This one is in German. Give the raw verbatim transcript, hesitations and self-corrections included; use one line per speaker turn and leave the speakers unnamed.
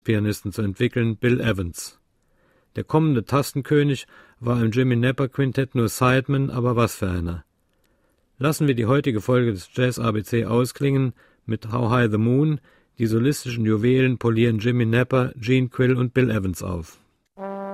Pianisten zu entwickeln, Bill Evans. Der kommende Tastenkönig war im Jimmy Napper Quintett nur Sideman, aber was für einer. Lassen wir die heutige Folge des Jazz A B C ausklingen mit How High the Moon. Die solistischen Juwelen polieren Jimmy Napper, Gene Quill und Bill Evans auf.